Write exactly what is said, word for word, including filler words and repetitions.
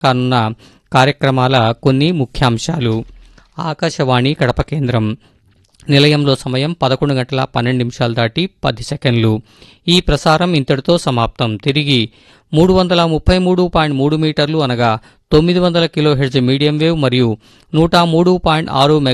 కానున్న కార్యక్రమాల కొన్ని ముఖ్యాంశాలు. ఆకాశవాణి కడప కేంద్రం. నిలయంలో సమయం పదకొండు గంటల పన్నెండు నిమిషాలు దాటి పది సెకండ్లు. ఈ ప్రసారం ఇంతటితో సమాప్తం. తిరిగి మూడు వందల ముప్పై మూడు పాయింట్ మూడు మీటర్లు అనగా తొమ్మిది వందల కిలో హెర్జ్ మీడియం వేవ్ మరియు నూట మూడు పాయింట్ ఆరు